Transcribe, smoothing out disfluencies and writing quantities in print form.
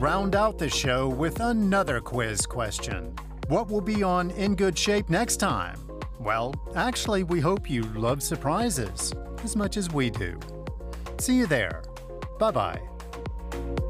round out the show with another quiz question. What will be on In Good Shape next time? Well, actually, we hope you love surprises as much as we do. See you there. Bye-bye.